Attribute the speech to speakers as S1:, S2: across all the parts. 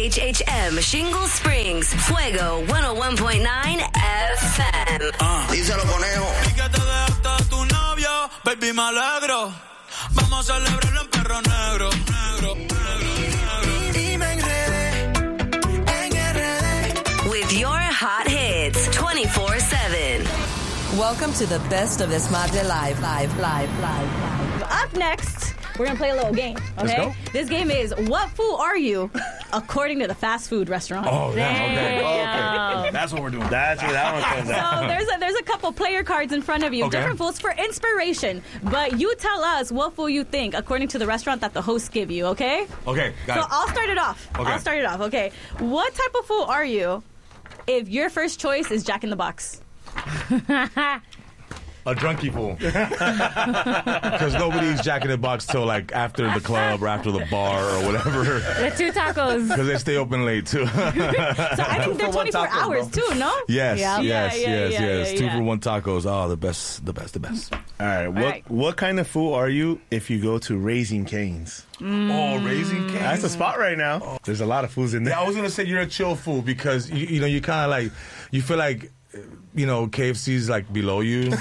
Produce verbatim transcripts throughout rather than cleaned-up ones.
S1: H H M Shingle Springs, Fuego one oh one point nine F M.
S2: Uh, díselo, conejo.
S3: Y que te dejaste tu novio, baby, me alegro. Vamos a celebrarlo en perro negro. Negro, negro,
S2: Y me enredé en R D.
S1: With your hot hits twenty-four seven.
S4: Welcome to the best of Desmadre Live, live, live, live, live.
S5: Up next, we're going to play a little game, okay?
S6: Let's go.
S5: This game is, what food are you according to the fast food restaurant?
S6: Oh, yeah, okay.
S7: Damn.
S6: okay. That's what we're doing.
S7: That's where that one comes
S5: So
S7: out.
S5: there's a, there's a couple player cards in front of you,
S6: Okay.
S5: different foods for inspiration. But you tell us what food you think according to the restaurant that the hosts give you, okay?
S6: Okay, got
S5: So
S6: it.
S5: I'll start it off.
S6: Okay.
S5: I'll start it off, okay? What type of food are you if your first choice is Jack in the Box?
S6: A drunkie fool. Because nobody eats Jack in the Box till like after the club or after the bar or whatever.
S7: The two tacos.
S6: Because they stay open late too.
S5: So I think they're twenty-four hours too, no?
S6: Yes,
S7: Yeah.
S6: yes,
S5: Yeah,
S6: yes,
S5: yeah,
S6: yes.
S5: yeah, yeah,
S6: Two
S5: yeah.
S6: for one tacos. Oh, the best, the best, the best.
S7: All right, what
S5: right.
S7: what kind of fool are you if you go to Raising Cane's?
S6: Oh, Raising Cane's.
S7: That's the spot right now. There's a lot of foods in there.
S6: Yeah, I was gonna say you're a chill fool because you, you know you kind of like you feel like you know K F C's like below you.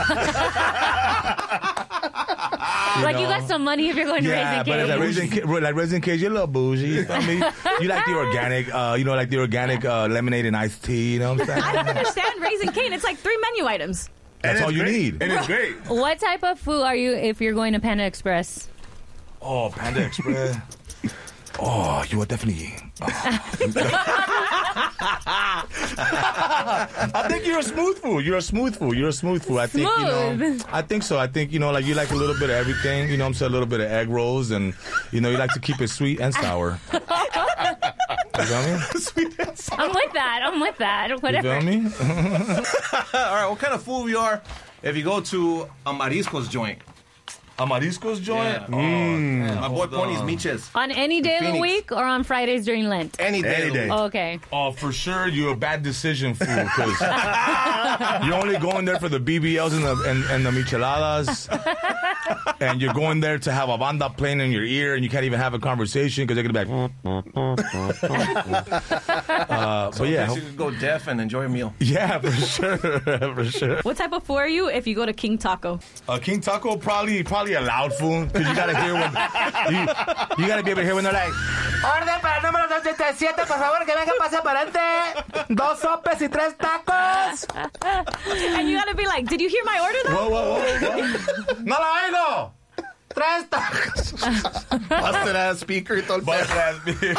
S7: Like you got some money if you're going to
S6: Yeah,
S7: Raising
S6: but it's like
S7: Cane's.
S6: Raising, Ca- like Raising Cane's, you're a little bougie. You feel me? You like the organic, uh, you know, like the organic uh, lemonade and iced tea. You know what I'm saying?
S5: I don't understand Raising Cane. It's like three menu items.
S6: That's
S7: And
S6: all
S7: it's
S6: you
S7: great.
S6: need.
S7: And it's great.
S8: What type of food are you if you're going to Panda Express?
S6: Oh, Panda Express. Oh, you are definitely. Oh. I think you're a smooth fool. You're a smooth fool. You're a smooth fool. I think you know.
S8: Smooth.
S6: I think so. I think you know, like you like a little bit of everything. You know, what I'm saying a little bit of egg rolls, and you know, you like to keep it sweet and sour. You feel me? Sweet and sour.
S8: I'm with that. I'm with that.
S6: You
S8: Whatever.
S6: feel me?
S9: All right, what kind of fool you are if you go to a mariscos joint?
S6: A mariscos joint.
S9: Yeah. Oh, man. My boy
S6: hold
S9: Pony's
S6: on.
S9: Miches.
S8: On any day of the
S9: Phoenix.
S8: week or on Fridays during Lent?
S9: Any day.
S7: Any day.
S8: Oh, okay.
S6: Oh, for sure, you're a bad decision fool because you're only going there for the B B Ls and the and, and the micheladas, and you're going there to have a banda playing in your ear, and you can't even have a conversation because they're gonna be like. uh, but yeah,
S9: You could go deaf and enjoy a meal.
S6: yeah, for sure, for sure.
S5: What type of food are you if you go to King Taco?
S6: Uh, King Taco probably probably a loud fool because you gotta hear when you, you gotta be able to hear when they're like.
S2: Orden para el número dos siete siete, por favor, que venga pase aparente. Dos sopes y tres tacos.
S5: And you gotta be like, did you hear my order though?
S6: Whoa, whoa, whoa, whoa. No la oigo.
S2: Tres tacos.
S9: Busted ass speaker. y todo el
S6: Busted
S9: pedo.
S6: ass bitch.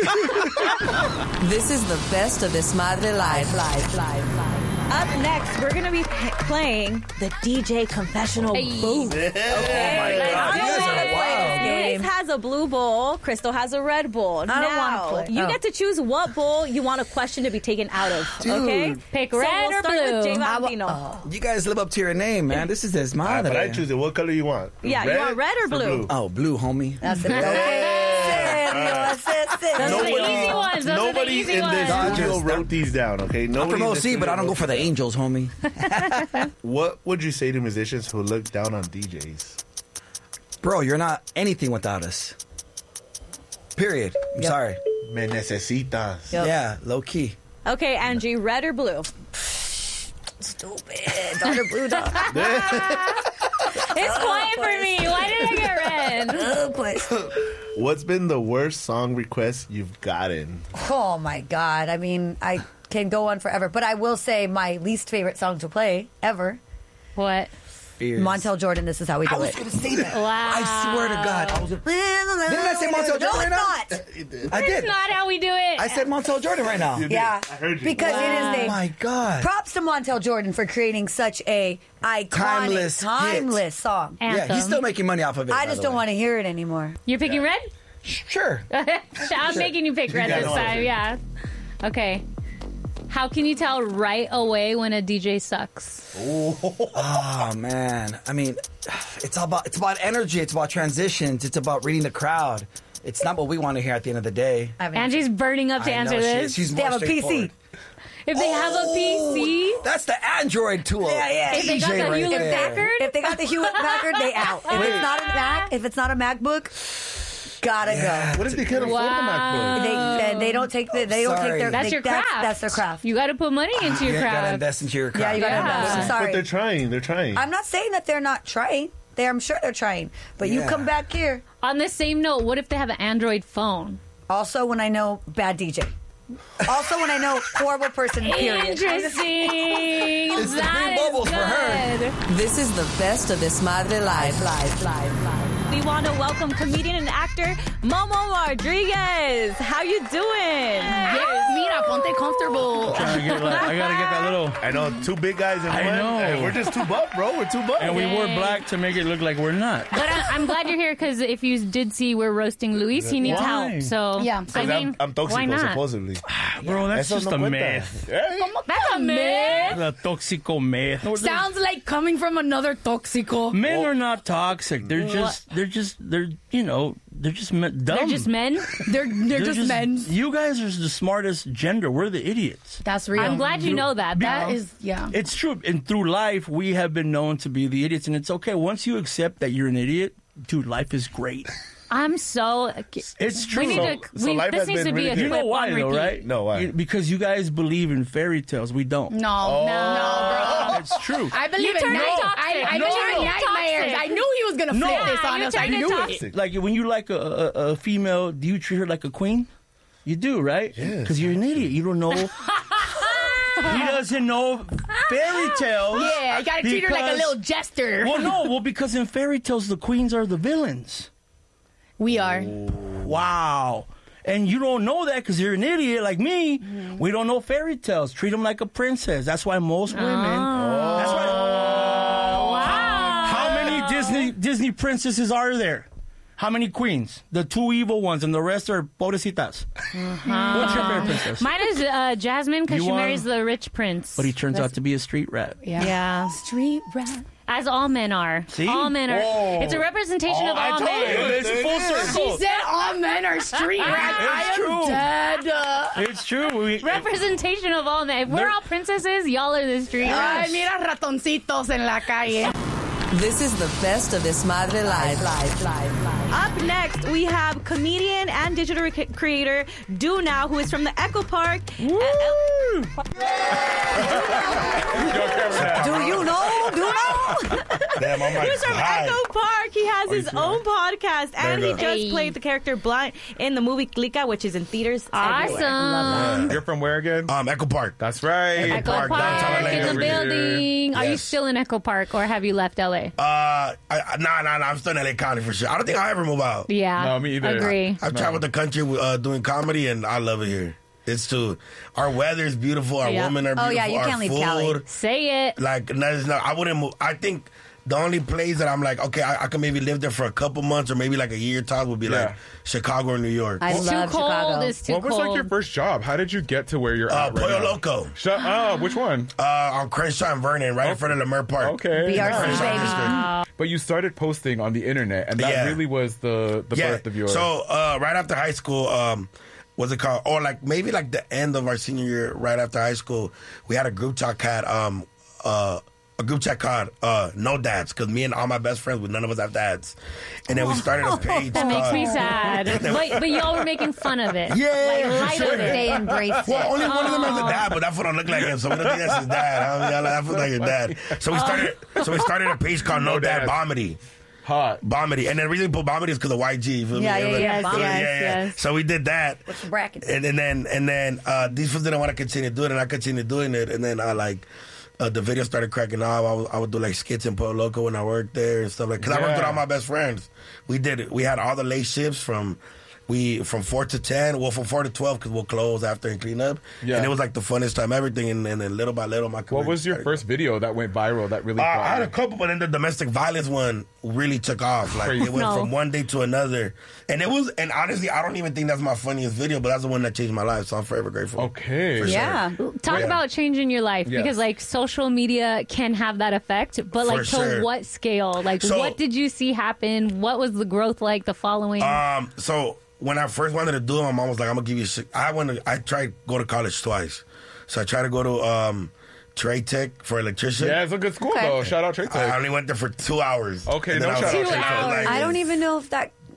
S4: This is the best of Desmadre Live, live, live, live.
S5: Up next, we're gonna be p- playing the D J confessional
S8: Hey.
S5: booth.
S9: Oh, my God.
S5: You guys
S4: are wild.
S5: Grace has a blue bowl. Crystal has a red bowl.
S4: I don't
S5: now,
S4: wanna play.
S5: you
S4: Oh.
S5: get to choose what bowl you want a question to be taken out of. Okay,
S8: Pick
S5: so
S8: red
S5: we'll
S8: or
S5: start
S8: blue?
S5: with Jay
S8: I
S5: Valentino.
S10: You guys live up to your name, man. This is this
S7: Ah,
S10: madre.
S7: but I choose it. What color you want?
S5: Yeah, you want red or blue?
S10: Oh, blue, homie.
S4: That's it. Okay.
S8: Those are the
S7: Nobody-
S8: easy ones. Those are the
S7: Nobody
S8: easy
S7: in this
S8: ones.
S7: studio
S10: Dodgers.
S7: wrote these down, okay?
S10: I'm
S7: Nobody
S10: from
S7: in
S10: O
S7: this
S10: C, but I don't go
S7: studio
S10: for the
S7: wrote-
S10: Angels, homie.
S7: What would you say to musicians who look down on D Js?
S10: Bro, you're not anything without us. Period. I'm sorry.
S7: Me necesitas.
S4: Yep.
S10: Yeah, low key.
S5: Okay, Angie, red or blue?
S4: Stupid. Daughter blue dog.
S8: It's quiet for me. Why did I get red?
S4: Oh, but-
S7: What's been the worst song request you've gotten?
S4: oh my God. I mean, I can go on forever, but I will say my least favorite song to play ever.
S8: What?
S10: Fears.
S4: Montel Jordan, This Is How We Do
S10: I was
S4: It.
S10: going to say that.
S8: Wow.
S10: I swear to God. I was,
S4: Didn't
S10: I say Montel Jordan
S4: No,
S10: right
S4: it's
S10: now?
S4: not.
S10: I
S8: That's
S10: did.
S8: not how we do it.
S10: I said Montel Jordan right now.
S4: Yeah.
S7: I heard you.
S4: Because
S10: Oh
S4: it is the
S10: my God.
S4: props to Montel Jordan for creating such a iconic,
S10: Timeless
S4: timeless,
S10: hit.
S4: song.
S8: Anthem.
S10: Yeah, he's still making money off of it.
S4: I
S10: by
S4: just
S10: the
S4: don't
S10: way.
S4: want to hear it anymore.
S8: You're picking red?
S10: Sure.
S8: I'm making you pick red
S7: got
S8: this
S7: one.
S8: time. Yeah. Okay. How can you tell right away when a D J sucks?
S10: Oh man, I mean, it's all about it's about energy. It's about transitions. It's about reading the crowd. It's not what we want to hear at the end of the day.
S4: I mean,
S8: Angie's burning up to
S10: I
S8: answer
S10: know, she-
S8: this.
S10: she's
S4: they
S10: more
S4: have a P C.
S10: straightforward.
S8: If they have a P C,
S10: That's the Android tool.
S4: Yeah, yeah.
S8: if they got
S10: D J
S8: the
S10: right
S8: Hewlett
S10: there.
S8: Packard,
S4: If they got the Hewlett Packard, they out. If it's not a Mac, if it's not a MacBook, gotta
S10: Yeah.
S4: go.
S7: What if they can't afford the
S8: Wow.
S4: They, they they don't take the they don't
S10: Sorry.
S4: take their
S8: That's
S4: they-
S8: your craft.
S4: That's, that's their craft.
S8: You got to put money into your
S10: You gotta
S8: craft.
S10: invest into your craft.
S4: Yeah, you gotta
S8: Yeah.
S4: invest. I'm
S7: But
S4: sorry.
S7: they're trying. They're trying.
S4: I'm not saying that they're not trying. They, I'm sure they're trying. But you
S10: Yeah.
S4: come back here.
S8: On the same note, what if they have an Android phone?
S4: Also, when I know bad D J. Also, when I know horrible person. Period.
S8: Interesting.
S10: It's the
S8: That
S10: green
S8: is
S10: bubbles for her.
S8: good.
S1: This is the best of This Madre Live.
S4: Live, live, live.
S5: We want to welcome comedian and actor Momo Rodriguez. How you doing?
S11: Yes, mira, ponte comfortable.
S12: Trying to get like, I gotta get that little.
S7: I know, two big guys in
S12: I
S7: one.
S12: know.
S7: Hey, we're just too buff, bro. We're too buff.
S12: And we wore
S8: Dang.
S12: black to make it look like we're not.
S8: But I, I'm glad you're here because if you did see we're roasting Luis, he needs
S12: Why?
S8: help. So
S11: Yeah.
S8: I mean,
S7: I'm, I'm toxico,
S8: why not?
S7: supposedly.
S12: Bro, that's
S7: Eso
S12: just
S7: no
S12: a
S7: cuenta.
S12: myth.
S7: Hey.
S8: That's a myth.
S12: The toxico myth.
S11: Sounds like coming from another toxico.
S12: Men are not toxic. They're just, they're just, they're, you know, they're just me- dumb.
S8: They're just men.
S11: They're they're, just, men.
S12: You guys are the smartest gender. We're the idiots.
S11: That's real.
S8: I'm glad you know that.
S11: That
S8: though.
S11: is yeah.
S12: It's true. And through life, we have been known to be the idiots. And it's okay. Once you accept that you're an idiot, dude, life is great.
S8: I'm so.
S12: It's true.
S8: We need
S7: So-
S8: to.
S7: so
S8: we,
S7: life
S8: this
S7: has
S8: needs
S7: been
S8: to be
S7: really
S8: a
S7: good.
S12: You
S8: clip
S12: know why,
S8: on
S12: though,
S8: repeat.
S12: right?
S7: No, why?
S12: It- because you guys believe in fairy tales. We don't.
S11: No,
S7: Oh.
S11: no, bro.
S12: It's true.
S11: I believe
S8: You
S11: in
S8: turned
S11: night.
S8: it toxic.
S11: I, I
S8: No.
S11: believe in nightmares.
S8: Toxic.
S11: I knew he was gonna
S12: No.
S11: flip this
S8: Yeah,
S11: on
S8: you
S11: us. I
S8: turned it
S11: knew
S8: toxic.
S11: it.
S12: Like when you like a, a, a female, do you treat her like a queen? You do, right?
S7: Yes.
S12: Because you're an idiot. You don't know. He doesn't know fairy tales.
S11: Yeah, I gotta treat her like a
S12: because-
S11: little jester.
S12: Well, no. Well, because in fairy tales, the queens are the villains.
S11: We are.
S12: Wow. And you don't know that because you're an idiot like me.
S11: Mm-hmm.
S12: We don't know fairy tales. Treat them like a princess. That's why most women.
S11: Oh.
S12: That's why. How many Disney Disney princesses are there? How many queens? The two evil ones, and the rest are pobrecitas. What's your favorite princess?
S8: Mine is uh, Jasmine because
S12: You
S8: she
S12: want-
S8: marries the rich prince.
S12: But he turns out to be a street rat.
S11: Yeah.
S8: Yeah.
S11: Street rat.
S8: As all men are.
S12: See?
S8: All men are.
S12: Whoa.
S8: It's a representation
S12: Oh,
S8: of
S12: I
S8: all
S12: told you.
S8: men.
S12: It's full circle.
S11: She said all men are street rats. I am
S12: true.
S11: dead. Uh,
S12: It's true. We,
S8: Representation of all men. If we're
S12: They're-
S8: all princesses, y'all are the street
S11: Ay,
S8: rats.
S11: mira ratoncitos en la calle.
S1: This is the best of This Madre Live.
S4: Live, live, live.
S5: Up next, we have comedian and digital rec- creator Do Now, who is from the Echo Park.
S4: Do you know? Do you know?
S7: Damn, I'm like,
S5: He's from
S7: hi.
S5: Echo Park. He has his own podcast, and
S7: you
S5: he
S7: go.
S5: just
S8: Hey.
S5: played the character Blind in the movie Clica, which is in theaters everywhere.
S8: Awesome.
S13: You're from where again?
S7: Um, Echo Park.
S13: That's right.
S8: Echo
S7: Park,
S8: Park,
S7: downtown L A,
S8: in the
S7: over here.
S8: building. Are you
S7: Yes.
S8: still in Echo Park or have you left L A?
S7: Uh, I, I, nah, nah, nah. I'm still in L A County for sure. I don't think I'll ever move out.
S8: Yeah.
S13: No, me either.
S8: Agree.
S7: I've traveled the country uh, doing comedy, and I love it here. It's too. Our weather is beautiful. Our
S8: Yeah.
S7: women are
S4: Oh,
S7: beautiful.
S4: yeah, you
S7: our
S4: can't leave
S7: food,
S4: Cali.
S8: Say it.
S7: Like, there's no, I wouldn't move. I think the only place that I'm like, okay, I, I can maybe live there for a couple months or maybe like a year top would be like
S13: Yeah.
S7: Chicago or New York.
S4: I
S8: It's too
S4: love
S8: cold.
S4: Chicago.
S8: It's too
S13: What was
S8: cold.
S13: like your first job? How did you get to where you're
S7: Uh,
S13: at right
S7: Pollo
S13: now?
S7: Loco.
S13: Shut up. Which one?
S7: Uh, on Crenshaw and Vernon, right in front of Lemer Park.
S13: Okay.
S4: B R C,
S7: Crenshaw
S4: baby.
S7: District.
S13: But you started posting on the internet, and that
S7: Yeah.
S13: really was the, the
S7: Yeah.
S13: birth of your...
S7: So uh, right after high school, um, what's it called? Or like maybe like the end of our senior year, right after high school, we had a group chat called um, uh, a group chat called uh, No Dads, because me and all my best friends, none of us have dads, and then we started a page.
S8: That makes
S7: called-
S8: me sad. but, but y'all were making fun of it.
S7: Yeah,
S8: Like,
S7: for
S8: light
S7: sure.
S8: of it.
S4: They embraced
S7: Well,
S4: it.
S7: only one of them has a dad, but that fool don't look like him, so we don't think that's his dad. I mean, that fool's like his dad. So we started. So we started a page called No,
S13: No
S7: Dad
S13: Dads.
S7: Bomedy.
S13: Hot.
S7: Bomedy, and then the reason we put Bomedy is because of Y G. You feel me?
S4: Yeah, yeah,
S7: Like,
S4: yeah,
S7: so,
S4: yes,
S8: yes.
S7: So we did that.
S4: With the brackets.
S7: And, and then and then uh, these fools didn't want to continue doing it, and I continued doing it. And then I like uh, the video started cracking off. I would, I would do like skits in Puerto Loco when I worked there and stuff like. Because I worked with
S13: Yeah.
S7: all my best friends. We did it. We had all the late shifts from. We from four to ten, well from four to twelve because we'll close after and clean up.
S13: Yeah.
S7: And it was like the funnest time, everything, and, and then little by little, my career.
S13: What was your
S7: started
S13: first video that went viral that really
S7: uh,
S13: got
S7: I had
S13: you?
S7: a couple, but then the domestic violence one really took off. Like
S13: Crazy.
S7: it went
S8: No.
S7: from one day to another, and it was. And honestly, I don't even think that's my funniest video, but that's the one that changed my life. So I'm forever grateful.
S13: Okay.
S7: For sure.
S4: Yeah.
S8: Talk
S7: Yeah.
S8: about changing your life
S13: Yes.
S8: because like social media can have that effect, but
S7: For
S8: like to
S7: sure.
S8: what scale? Like
S7: So-
S8: what did you see happen? What was the growth like? The following?
S7: Um. So when I first wanted to do it, my mom was like, "I'm gonna give you." Shit. I went. To, I tried to go to college twice. So I tried to go to um, Trade Tech for electrician.
S13: Yeah, it's a good school,
S4: Okay.
S13: though. Shout out Trade
S7: I
S13: Tech.
S7: only went there for two hours.
S13: Okay,
S7: And then
S13: no
S7: I was
S13: shout
S7: like,
S13: out Trade
S7: I was
S13: Tech.
S7: like,
S4: I don't even know if that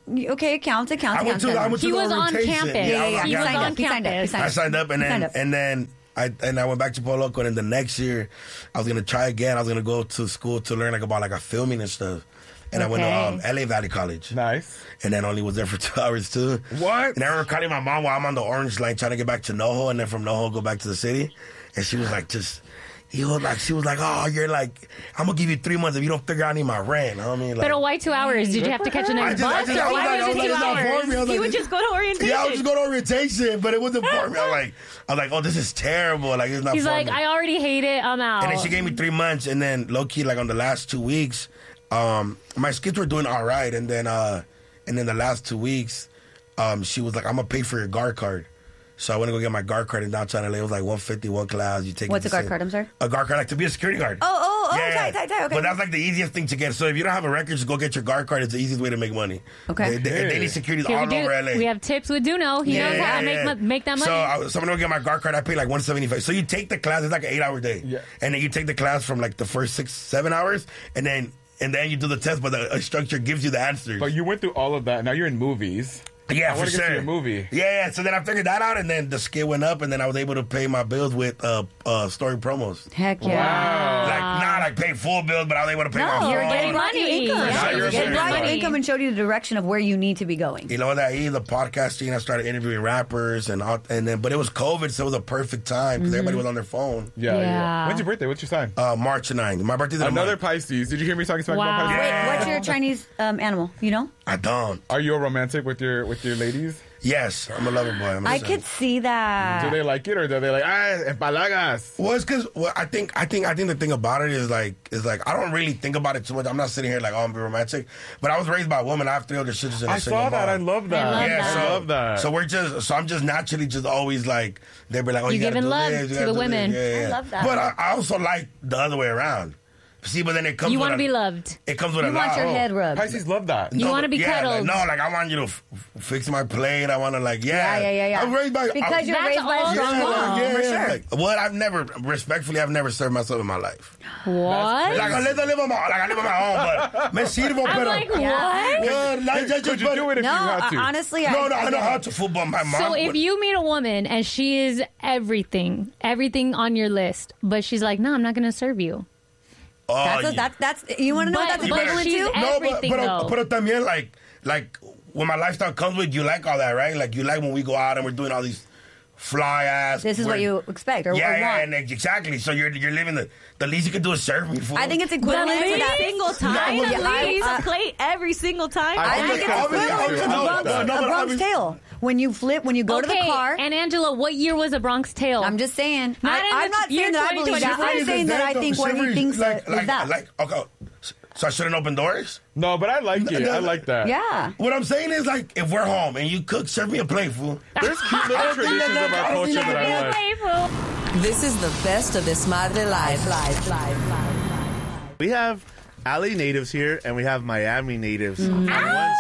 S4: okay, it counts. It counts.
S7: I
S4: It
S7: went
S4: counts.
S7: to, I went to
S8: He
S7: the
S8: was on
S7: orientation.
S8: campus.
S4: Yeah, yeah,
S7: I-
S4: yeah.
S7: I
S4: He
S7: got-
S4: signed
S8: on
S4: up. He signed up. He
S8: campus.
S4: signed
S7: I
S4: up.
S7: signed up and
S4: He signed
S7: then
S4: up.
S7: and then I and I went back to Puerto Loco, and then the next year I was gonna try again. I was gonna go to school to learn like about like a filming and stuff. And I went to
S4: Okay.
S7: um, L A Valley College.
S13: Nice.
S7: And then only was there for two hours too.
S13: What?
S7: And I remember calling my mom while I'm on the orange line trying to get back to NoHo, and then from NoHo go back to the city. And she was like, just, he was like, she was like, oh, you're like, I'm gonna give you three months if you don't figure out any of my rent. I mean, like,
S8: But why two hours? Did you have to catch a
S7: I
S8: next
S7: just, I
S8: bus?
S7: just,
S8: or
S7: I was
S8: why
S7: like, I
S8: was
S7: was
S8: it
S7: like,
S8: two
S7: it's not
S8: hours?
S7: for me. I was
S5: He
S7: like,
S5: would just go to orientation.
S7: yeah, I would just go to orientation, but it wasn't for me. I was like, I was like, oh, this is terrible. Like, it's not
S8: He's
S7: for
S8: like,
S7: me.
S8: I already hate it. I'm out.
S7: And then she gave me three months, and then low key, like on the last two weeks, um, my kids were doing all right, and then, uh, and then the last two weeks, um, she was like, I'm gonna pay for your guard card. So I went to go get my guard card in downtown L A. It was like one fifty, one class. You take
S4: What's
S7: it
S4: a
S7: to
S4: guard
S7: sit-
S4: card? I'm sorry.
S7: A guard card, like to be a security guard.
S4: Oh, oh, oh, tight, tight, tight, okay.
S7: But that's like the easiest thing to get. So if you don't have a record, just go get your guard card. It's the easiest way to make money.
S4: Okay.
S7: They, they, they need security
S8: Here we,
S7: all
S8: do,
S7: over L A.
S8: we have tips with Duno. He knows how to make, mo- make that money.
S7: So, I, so I'm gonna go get my guard card. I pay like one seventy-five. So you take the class. It's like an eight-hour day.
S13: Yeah.
S7: And then you take the class from like the first six, seven hours, and then and then you do the test. But the instructor gives you the answers.
S13: But you went through all of that. Now you're in movies.
S7: Yeah,
S13: I
S7: for
S13: want to
S7: sure.
S13: get to your movie.
S7: Yeah, yeah. So then I figured that out, and then the skill went up, and then I was able to pay my bills with uh, uh, story promos.
S4: Heck yeah.
S13: Wow.
S7: Like not like pay full bills, but I was able to pay my
S4: No,
S8: You're
S7: phone.
S8: getting
S4: it brought you
S8: money.
S4: income.
S8: Yeah,
S7: Yeah,
S8: you're
S7: you're
S4: It
S8: getting
S4: brought you
S8: money.
S4: income and showed you the direction of where you need to be going.
S7: You know that I the podcasting. I started interviewing rappers and all, and then, but it was COVID, so it was a perfect time because everybody was on their phone.
S13: Yeah, yeah.
S8: Yeah.
S13: When's your birthday? What's your sign?
S7: Uh, March ninth. My birthday's in a
S13: Another
S7: month.
S13: Pisces. Did you hear me talking smack
S8: Wow.
S13: about Pisces?
S4: Wait,
S7: Yeah.
S4: what's your Chinese um, animal? You know?
S7: I don't.
S13: Are you a romantic with your with your ladies?
S7: Yes, I'm a lover boy. I'm a
S4: I
S7: son.
S4: could see that.
S13: Do they like it or do they like ah empalagas?
S7: Well, it's because well, I think I think I think the thing about it is like is like I don't really think about it too much. I'm not sitting here like oh I'm being romantic, but I was raised by a woman. I have three older sisters and a
S13: I
S7: single
S13: saw that.
S7: mom.
S13: I love that.
S8: I love
S7: yeah,
S8: that.
S7: so
S13: I love that.
S7: So we're just so I'm just naturally just always like they'll be like oh
S8: You
S7: you, gotta
S8: giving
S7: do
S8: love
S7: this, you
S8: to
S7: gotta
S8: the
S7: do this.
S8: women.
S7: Yeah, yeah.
S4: I love that.
S7: But I, I also like the other way around. See, but then it comes.
S8: You
S7: want
S8: to be loved.
S7: It comes with
S4: You
S7: a
S4: want
S7: lot.
S4: your head rubbed.
S13: Pisces love that.
S8: You wanna be
S7: yeah,
S8: cuddled.
S7: Like, no, like I want you to f- f- fix my plate. I want to like yeah,
S4: Yeah, yeah, yeah, yeah.
S7: I'm raised by
S4: Because
S7: I,
S4: you're
S8: That's
S4: raised by a
S8: all
S4: strong
S8: strong.
S4: mom,
S7: yeah,
S4: for
S7: yeah,
S4: sure.
S7: like, what I've never, respectfully, I've never served myself in my life.
S8: What?
S7: Like I live, I live on my, like I live on my own, but me sirvo,
S8: I'm
S7: pero.
S8: like, what?
S7: Yeah, like, just-
S13: Could you
S7: but-
S13: do it if
S4: No,
S13: you had to?
S4: uh, honestly,
S7: No,
S4: I,
S7: no, I,
S4: I
S7: know
S4: get
S7: how
S4: it.
S7: to football. My mom.
S8: So if
S7: would-
S8: you meet a woman and she is everything, everything on your list, but she's like, no, I'm not going to serve you.
S7: oh,
S4: That's, a,
S7: yeah.
S4: that's, that's, you want to know
S8: But-
S4: what that's
S8: but
S4: equivalent
S8: she's
S4: to?
S8: ev-
S7: No, but
S8: everything,
S7: but,
S8: though.
S7: but también like like when my lifestyle comes with you like all that, right? Like you like when we go out and we're doing all these fly ass.
S4: This is what
S7: we're-
S4: you expect or,
S7: yeah,
S4: or
S7: yeah,
S4: want.
S7: and exactly. So you're you're living the the least you can do is serve me. Food.
S4: I think it's equivalent to
S5: Every
S4: that.
S5: single time,
S4: Yeah,
S5: at
S4: I-
S5: least
S4: I-
S5: a plate every single time.
S7: I
S4: I
S7: think
S4: think it's
S7: it's
S4: equivalent
S7: obvious.
S4: to
S7: I
S4: a
S7: know
S4: Bronx,
S7: that. No,
S4: a
S7: but
S4: Bronx
S7: obvious-
S4: tale. When you flip, when you go
S8: okay,
S4: to the car.
S8: and Angela, what year was a Bronx Tale?
S4: I'm just saying.
S8: Not
S4: I,
S8: in
S4: I'm
S8: the
S4: not
S8: year
S4: saying that I believe that.
S8: twenty
S4: I'm saying that I think what he
S7: Chivalry,
S4: thinks
S7: like,
S4: is
S7: like,
S4: that.
S7: like, okay, so I shouldn't open doors?
S13: No, but I like it. I like that.
S4: Yeah.
S7: What I'm saying is, like, if we're home and you cook, serve me a plate, fool.
S13: There's cute little traditions of our culture that I like.
S1: This is the best of This Madre Live. Live, live, live.
S14: We have L A natives here, and we have Miami natives
S4: Mm.
S14: on one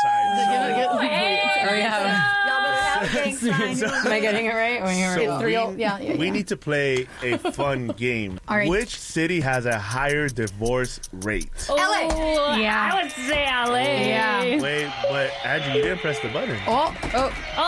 S14: side.
S11: Or you have- Am I getting it right? When you're
S14: So
S11: three
S14: we,
S11: old- yeah, yeah,
S14: we
S11: yeah.
S14: need to play a fun game.
S11: All right.
S14: Which city has a higher divorce rate?
S8: L A.
S11: Yeah.
S8: I would say L A.
S11: Yeah.
S14: Wait, but Angie, you didn't press the button.
S11: Oh, oh.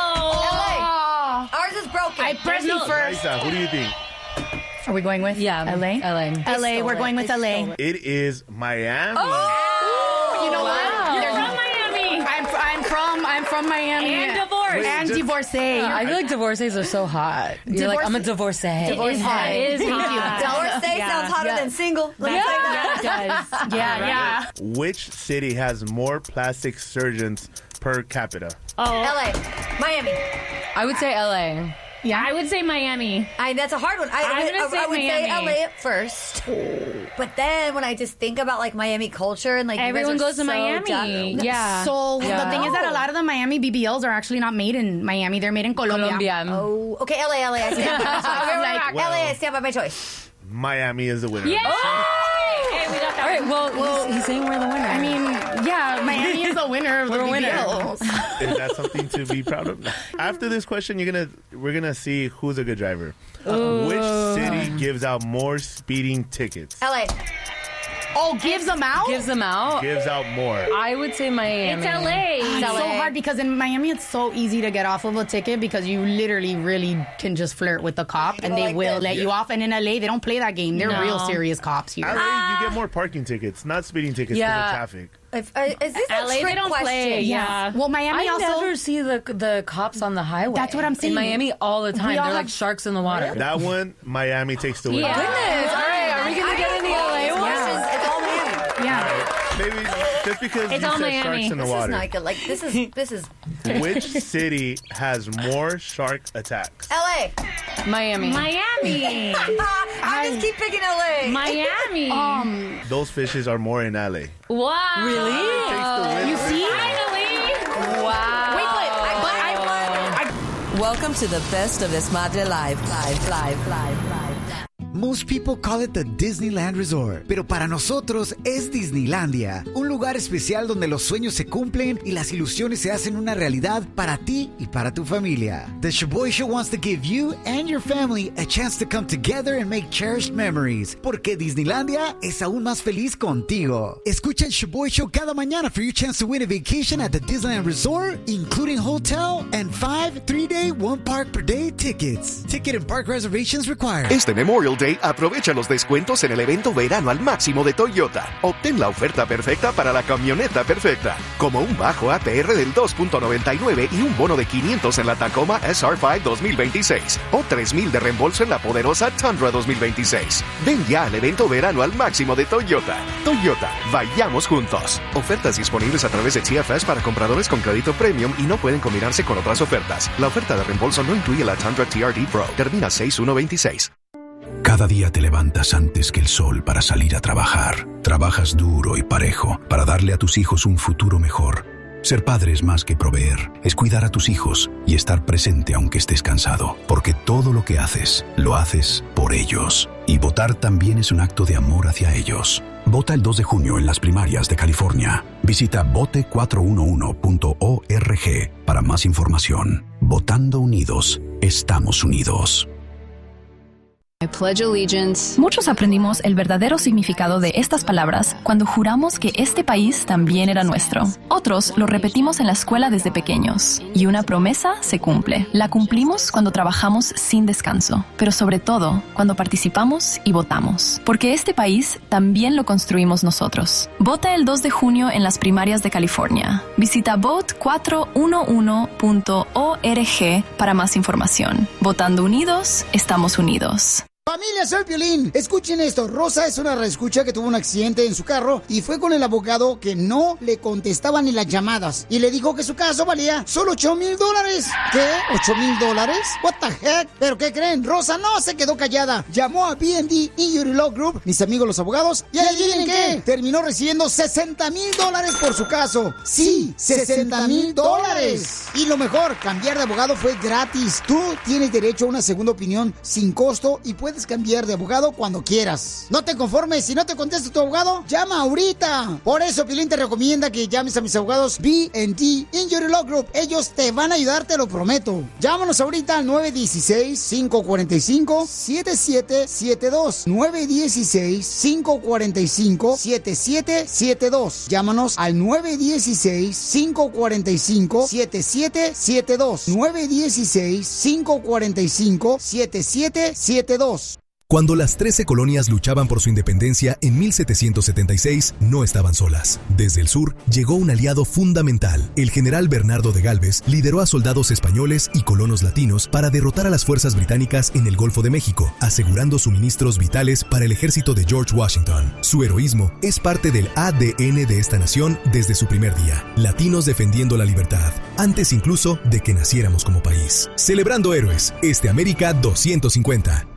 S8: Oh.
S4: Ours is broken.
S11: I pressed you first.
S14: Raisa, who do you think?
S11: Are we going with
S4: Yeah,
S11: L A?
S4: L A.
S11: L A, we're going with L A.
S14: It is Miami.
S11: Oh, you know
S8: Wow.
S11: what?
S8: You're from Miami.
S11: I'm, I'm from I'm from Miami.
S8: And divorced.
S11: And
S14: just-
S11: divorcee.
S15: I feel like divorcees are so hot. You're like, I'm a divorcee.
S11: Divorce hot.
S8: It is
S11: Thank
S8: hot.
S11: you.
S4: Divorcee
S11: Yeah.
S4: sounds hotter
S11: Yeah.
S4: than single. Let me
S8: Yeah,
S4: tell you that.
S11: Yeah, it does. Yeah, yeah.
S14: Which city has more plastic surgeons per capita?
S8: Oh.
S4: L A. Miami.
S15: I would say L A.
S8: Yeah, I would say Miami.
S4: I, that's a hard one. I,
S8: I'm
S4: would-
S8: gonna
S4: I,
S8: say
S4: I would say
S8: Miami.
S4: L A at first. But then when I just think about like Miami culture and like you guys
S8: Everyone
S4: are
S8: goes to
S4: so
S8: Miami.
S4: down-
S8: Yeah.
S11: So
S15: Yeah.
S11: the thing is that a lot of the Miami B B Ls are actually not made in Miami. They're made in Colombia.
S15: Colombia.
S4: Oh, okay, L A, L A. I stand by my choice.
S11: I'm like,
S14: Well-
S4: L A, I stand by my choice.
S14: Miami is the winner.
S8: Yeah. Hey, we got that.
S15: All right, well, he's, he's saying we're the winner.
S11: I mean, yeah, Miami is the winner of the
S15: We're a winner.
S11: B B Ls.
S14: Is that something to be proud of? After this question, you're gonna we're gonna see who's a good driver. Which city gives out more speeding tickets?
S4: L A.
S11: Oh, gives them out?
S15: Gives them out?
S14: Gives out more.
S15: I would say Miami.
S8: It's L A.
S11: It's
S15: L A.
S11: so hard because in Miami it's so easy to get off of a ticket because you literally really can just flirt with the cop and they
S4: like
S11: will
S4: this.
S11: let you off. And in L A they don't play that game. They're
S15: No.
S11: real serious cops here.
S14: L A, you get more parking tickets, not speeding tickets
S15: Yeah.
S14: because of traffic.
S4: If, uh, is this
S8: L A,
S4: a trick
S8: they don't
S4: question?
S8: play. Yeah.
S11: Well, Miami
S15: I
S11: also.
S15: never see the the cops on the highway.
S11: That's what I'm saying.
S15: In Miami all the time.
S11: We all
S15: They're like
S11: have-
S15: sharks in the water.
S14: That one, Miami takes the win.
S8: Yeah.
S15: Goodness. All right, are we going to get in the L A one?
S4: Yeah. It's all Miami.
S11: Yeah.
S14: Maybe just because
S8: It's
S14: you
S8: all
S14: said
S8: Miami.
S14: sharks in the
S4: This is
S14: water.
S4: not good. Like, this is, this is
S14: Which city has more shark attacks?
S4: L A.
S15: Miami.
S8: Miami.
S4: I just keep picking L A.
S8: Miami.
S11: Um.
S14: Those fishes are more in L A.
S8: Wow.
S15: Really?
S11: You see?
S8: Finally.
S15: Wow.
S11: Wait, but I, but I, I
S16: Welcome to the best of Desmadre Live. Live, live, live, live.
S17: Most people call it the Disneyland Resort, pero para nosotros es Disneylandia, un lugar especial donde los sueños se cumplen y las ilusiones se hacen una realidad para ti y para tu familia. The Shaboy Show wants to give you and your family a chance to come together and make cherished memories, porque Disneylandia es aún más feliz contigo. Escucha el Shaboy Show cada mañana for your chance to win a vacation at the Disneyland Resort, including hotel and five three-day, one-park-per-day tickets. Ticket and park reservations required.
S18: Este Memorial Day, aprovecha los descuentos en el evento Verano al Máximo de Toyota. Obtén la oferta perfecta para la camioneta perfecta, como un bajo A P R del dos punto noventa y nueve y un bono de quinientos en la Tacoma S R cinco dos mil veintiséis o tres mil de reembolso en la poderosa Tundra dos mil veintiséis. Ven ya al evento Verano al Máximo de Toyota. Toyota, vayamos juntos. Ofertas disponibles a través de T F S para compradores con crédito premium y no pueden combinarse con otras ofertas. La oferta de reembolso no incluye la Tundra T R D Pro. Termina seis uno veintiséis.
S19: Cada día te levantas antes que el sol para salir a trabajar. Trabajas duro y parejo para darle a tus hijos un futuro mejor. Ser padre es más que proveer, es cuidar a tus hijos y estar presente aunque estés cansado, porque todo lo que haces, lo haces por ellos. Y votar también es un acto de amor hacia ellos. Vota el dos de junio en las primarias de California. Visita vote cuatro uno uno punto org para más información. Votando unidos, estamos unidos.
S20: I pledge allegiance. Muchos aprendimos el verdadero significado de estas palabras cuando juramos que este país también era nuestro. Otros lo repetimos en la escuela desde pequeños. Y una promesa se cumple. La cumplimos cuando trabajamos sin descanso, pero sobre todo cuando participamos y votamos. Porque este país también lo construimos nosotros. Vota el dos de junio en las primarias de California. Visita vote cuatro uno uno punto org para más información. Votando unidos, estamos unidos.
S21: Familia, soy Piolín. Escuchen esto. Rosa es una reescucha que tuvo un accidente en su carro y fue con el abogado que no le contestaba ni las llamadas. Y le dijo que su caso valía solo ocho mil dólares. ¿Qué? ¿ocho mil dólares? What the heck? ¿Pero qué creen? Rosa no se quedó callada. Llamó a B and D Injury Law Group, mis amigos los abogados, y adivinen qué. Terminó recibiendo sesenta mil dólares por su caso. Sí, sesenta mil dólares. Y lo mejor, cambiar de abogado fue gratis. Tú tienes derecho a una segunda opinión sin costo y puedes cambiar de abogado cuando quieras. No te conformes, si no te contesta tu abogado, llama ahorita. Por eso Piolín te recomienda que llames a mis abogados B and D Injury Law Group. Ellos te van a ayudar, te lo prometo. Llámanos ahorita al nueve uno seis, cinco cuatro cinco, siete siete siete dos. nueve uno seis, cinco cuatro cinco, siete siete siete dos. Llámanos al nueve uno seis, cinco cuatro cinco, siete siete siete dos. nueve uno seis, cinco cuatro cinco, siete siete siete dos.
S22: Cuando las trece colonias luchaban por su independencia en mil setecientos setenta y seis, no estaban solas. Desde el sur llegó un aliado fundamental. El general Bernardo de Gálvez lideró a soldados españoles y colonos latinos para derrotar a las fuerzas británicas en el Golfo de México, asegurando suministros vitales para el ejército de George Washington. Su heroísmo es parte del A D N de esta nación desde su primer día. Latinos defendiendo la libertad, antes incluso de que naciéramos como país. Celebrando héroes, este América doscientos cincuenta.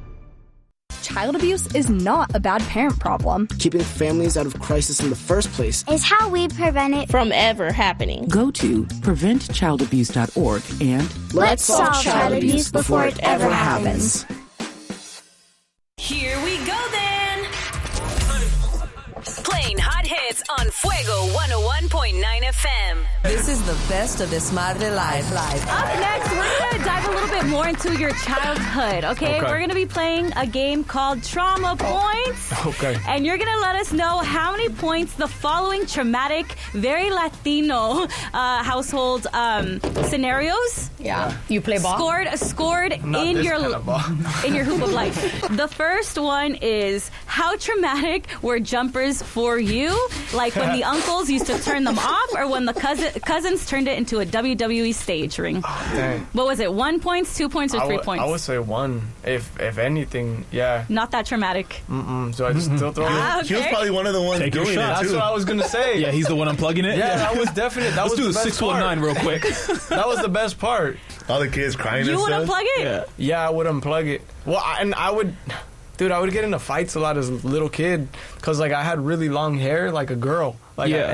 S23: Child abuse is not a bad parent problem.
S24: Keeping families out of crisis in the first place
S23: is how we prevent it from ever happening.
S25: Go to prevent child abuse dot org and
S23: let's solve child abuse before it ever happens.
S1: Here we go then. Playing hot hits Springs on Fuego one oh one point nine F M.
S16: This is the best of Desmadre Live. Live.
S5: Up next, we're going to dive a little bit more into your childhood, okay?
S2: Okay.
S5: We're going to be playing a game called Trauma Points.
S2: Okay.
S5: And you're going to let us know how many points the following traumatic, very Latino uh, household um, scenarios.
S11: Yeah. You play ball?
S5: Scored, scored
S2: Not
S5: in
S2: this
S5: your
S2: kind of ball.
S5: in your hoop of life. The first one is, how traumatic were jumpers for you? Like when the uncles used to turn them off, or when the cousin, cousins turned it into a W W E stage ring.
S2: Oh, dang.
S5: What was it? One points, two points, or
S2: I
S5: three
S2: would-
S5: points?
S2: I would say one. If if anything, yeah.
S5: Not that traumatic.
S2: Mm-mm. So I just still throw it.
S5: Ah, He was okay. probably
S14: one of the ones
S2: Take your
S14: doing
S2: shot.
S14: it,
S2: That's
S14: too.
S2: what I was gonna say.
S3: Yeah, he's the one unplugging it.
S2: Yeah,
S3: Yeah.
S2: that was definite. That
S3: Let's
S2: was
S3: do
S2: the
S3: the
S2: best
S3: six one nine
S2: part.
S3: real quick.
S2: That was the best part.
S14: All the kids crying
S5: You
S14: and
S5: would
S14: stuff.
S5: unplug it?
S2: Yeah, yeah, I would unplug it. Well, I, and I would, dude, I would get into fights a lot as a little kid because like I had really long hair, like a girl. Like,
S3: Yeah.
S2: I,